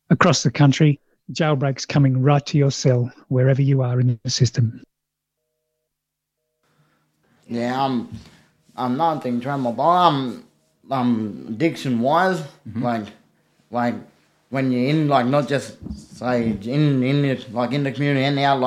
across the country. Jailbreaks coming right to your cell, wherever you are in the system. Yeah, I'm not thinking trouble, but I'm addiction wise, like when you're in, like, not just say in the community and out,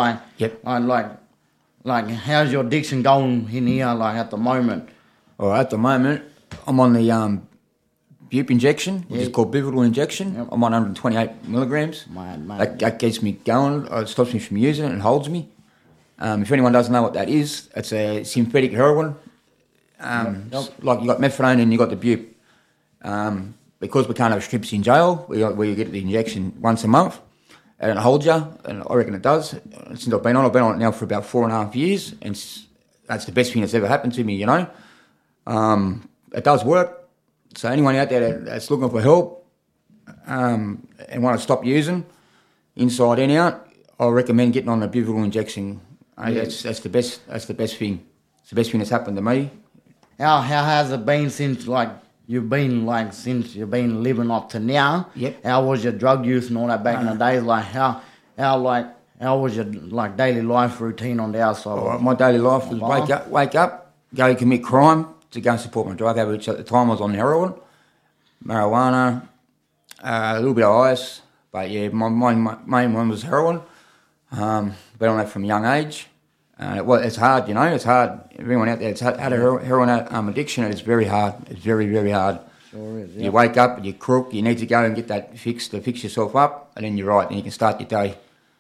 like how's your addiction going in here, like, at the moment? Well, at the moment, I'm on the Bupe injection, which is called Pivotal injection. Yep. I'm on 128 milligrams. That gets me going. It stops me from using it and holds me. If anyone doesn't know what that is, it's a synthetic heroin. Like you got methadone and you got the Bupe. Because we can't have strips in jail, we get the injection once a month, and it holds you, and I reckon it does. Since I've been on it now for about 4.5 years, and that's the best thing that's ever happened to me, you know. It does work. So anyone out there that's looking for help and want to stop using, inside and out, I recommend getting on the Pivotal injection. That's the best. That's the best thing. It's the best thing that's happened to me. How has it been since you've been living up to now? Yep. How was your drug use and all that back in the days? Like how was your daily life routine on the outside? My daily life was wake up, go commit crime to go and support my drug habit, which at the time I was on heroin, marijuana, a little bit of ice, but yeah, my main one was heroin. Been on that from a young age. It's hard, you know. It's hard. Everyone out there that's had a heroin addiction, it's very hard. It's very, very hard. Sure is. Yeah. You wake up and you're crook. You need to go and get that fixed to fix yourself up, and then you're right, and you can start your day.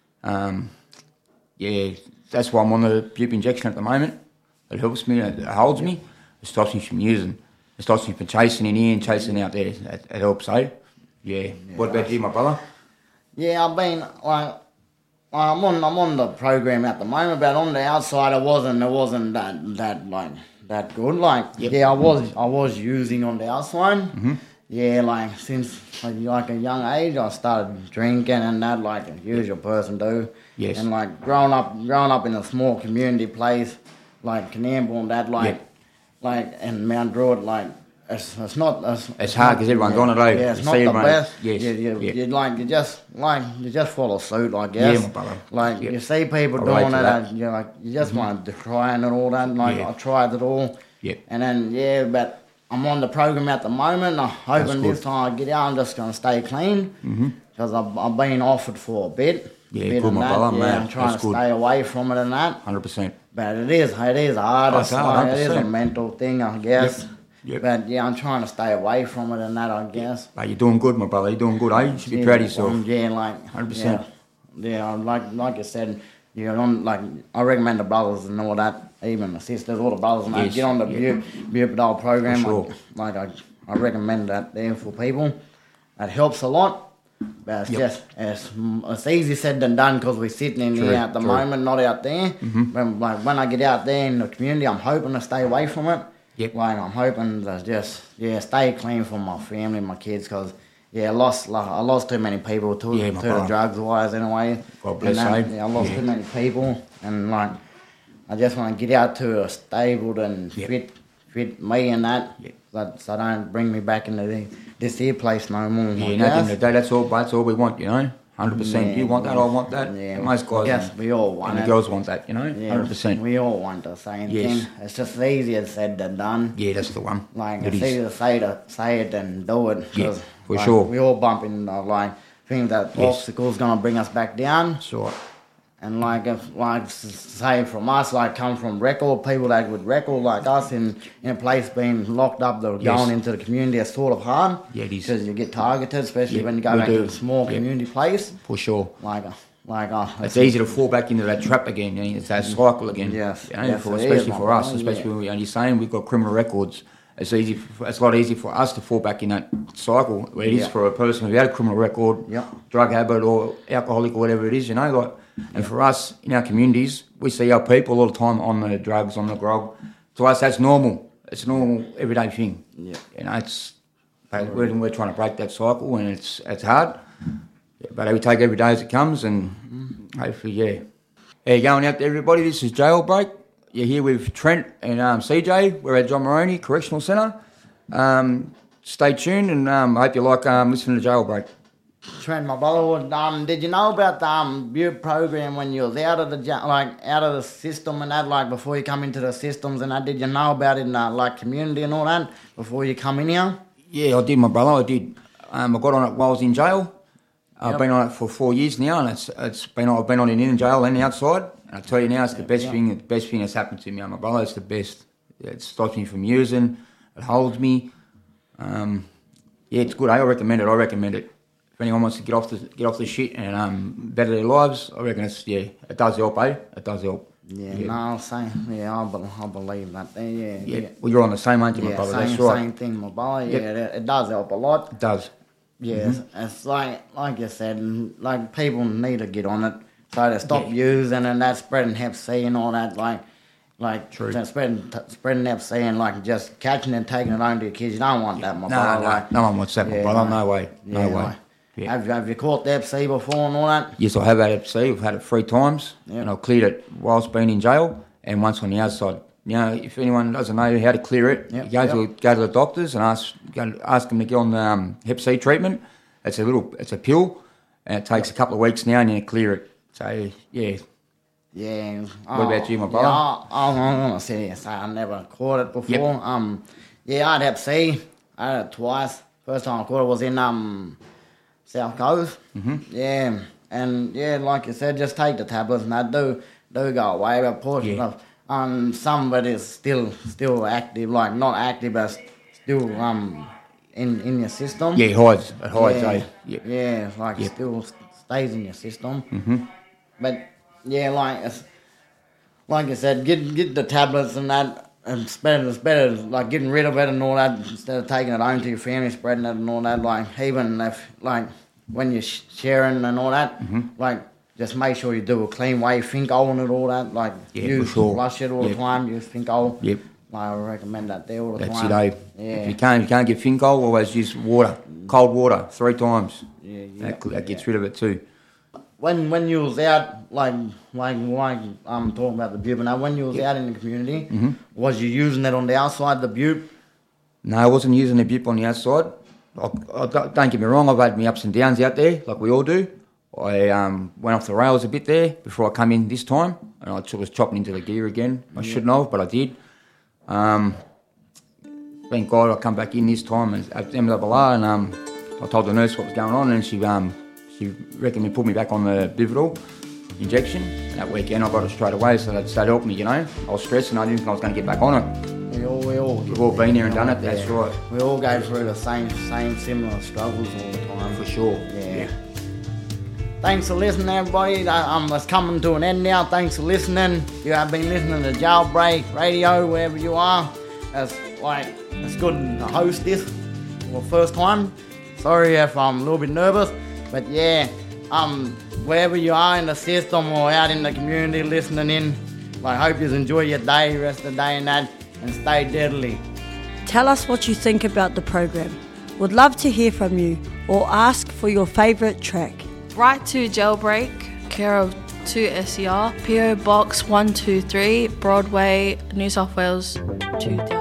That's why I'm on the Bupe injection at the moment. It helps me. It holds me. It stops me from using. It stops me from chasing in here and chasing out there. It helps, eh? Yeah. What about you, my brother? Yeah, I've been I'm on the program at the moment, but on the outside, it wasn't that good. Like, yeah, I was using on the outside. Mm-hmm. Yeah, like since a young age, I started drinking and that, like a usual person do. Yes. And like growing up in a small community place like Coonamble and that, like and Mount Druitt, like. It's hard because everyone's on it, though. Yeah, it's not the best. Yes. You just follow suit, I guess. Yeah, my brother. Like you see people doing it, you just want to try and all that. Like I tried it all. Yeah. And then but I'm on the program at the moment. I'm hoping this time I get out, I'm just gonna stay clean because I've been offered for a bit. Yeah, good, my brother. Yeah, I'm trying to stay away from it and that. 100%. But it is hard. It's hard, it is a mental thing, I guess. Yep. But yeah, I'm trying to stay away from it and that, I guess. But you're doing good, my brother. You're doing good, eh? You should be proud of yourself. 100%. Yeah, like you said, I recommend the brothers and all that, even the sisters, all the brothers and that, get on the Bupe program. For sure. I recommend that there for people. It helps a lot. But it's easy said than done because we're sitting in here at the moment, not out there. Mm-hmm. When I get out there in the community, I'm hoping to stay away from it. Yep. Like I'm hoping to just stay clean for my family, my kids, because I lost too many people to the drugs wise anyway. God bless you. I lost too many people, and like I just want to get out to a stable and fit me and that, so don't bring me back into this here place no more. Yeah, at the end of the day, that's all we want, you know. 100%. Yeah, you want that, I want that. Yeah, most guys yes, we all want and it. the girls want that, you know. Yeah, 100%. We all want the same thing. It's just easier said than done. Yeah, that's the one. Like it's easier to say it than do it. Yeah, for sure. We all bump into things that obstacles gonna bring us back down. Sure. And say from us, come from record, people that would record like us in a place being locked up, they're going into the community, it's sort of hard. Yeah, it is. Because you get targeted, especially when you go back to a small community place. For sure. It's easy to fall back into that trap again, it's that cycle again. Yes. You know, especially for us, especially when you're saying we've got criminal records. It's a lot easier for us to fall back in that cycle where it is for a person who had a criminal record, drug habit or alcoholic or whatever it is, you know, and for us, in our communities, we see our people all the time on the drugs, on the grog. To us, that's normal. It's a normal, everyday thing. Yeah. You know, we're trying to break that cycle, and it's hard. Yeah, but we take every day as it comes, and hopefully, How you going out there, everybody? This is Jailbreak. You're here with Trent and CJ. We're at John Moroney Correctional Centre. Stay tuned, and I hope you like listening to Jailbreak. trained my brother. Did you know about the Butte program when you was out of the system and that, like before you come into the systems and that? Did you know about it in like community and all that before you come in here? Yeah, I did, my brother. I did. I got on it while I was in jail. I've been on it for 4 years now, and I've been on it in jail and outside. And I tell you now, it's the best thing. The best thing that's happened to me, my brother. It's the best. It stops me from using. It holds me. It's good. I recommend it. If anyone wants to get off the shit and better their lives, I reckon it does help. It does help. No, same. Yeah, I believe that. Yeah. Well, you're on the same, aren't you, my brother? That's right. Same thing, my brother. Yeah, it does help a lot. It does. Yeah, it's like you said, like people need to get on it, so to stop using and that spreading Hep C and all that, True. Spreading Hep C and like just catching and taking it home to your kids. You don't want that, my brother. No one wants that, my brother. No way. Yeah. Have you caught the Hep C before and all that? Yes, I have had Hep C. I've had it 3 times, and I've cleared it whilst being in jail and once on the outside. You know, if anyone doesn't know how to clear it, you go to the doctors and ask them to get on the Hep C treatment. It's a pill, and it takes a couple of weeks now, and you clear it. So yeah. What about you, my brother? I'm gonna say I never caught it before. I had Hep C. I had it twice. First time I caught it was in South Coast. Yeah, and like you said, just take the tablets, and that do go away. But portion of some of it is still active, like not active, but still in your system. Yeah, it hides. It's like it still stays in your system. But like I said, get the tablets and that. It's better like getting rid of it and all that instead of taking it home to your family, spreading it and all that. Like even if like when you're sharing and all that, like just make sure you do a clean way, Finco and all that. Like flush it all the time. Use Finco. Like, I recommend that there all the time. That's it, If you can't get Finco, always use water, cold water, 3 times. That gets rid of it too. When you was out, like I'm talking about the Butte, now when you was out in the community, was you using it on the outside, the Butte? No, I wasn't using the Butte on the outside. Don't get me wrong, I've had my ups and downs out there, like we all do. I went off the rails a bit there before I come in this time, and I was chopping into the gear again. I shouldn't have, but I did. Thank God I come back in this time and MLR, and I told the nurse what was going on, and she reckoned me put me back on the Bivital injection. And that weekend I got it straight away, so that helped me, you know. I was stressed and I didn't think I was going to get back on it. We've all been there and done it, that's right. We all go through the same similar struggles all the time. For sure. Yeah. Thanks for listening, everybody. It's coming to an end now. Thanks for listening. You have been listening to Jailbreak Radio, wherever you are. It's good to host this for the first time. Sorry if I'm a little bit nervous, but wherever you are in the system or out in the community listening in, I hope you enjoy your day, rest of the day and that, and stay deadly. Tell us what you think about the program. Would love to hear from you or ask for your favourite track. Write to Jailbreak, care of 2SER, PO Box 123, Broadway, New South Wales, 2000.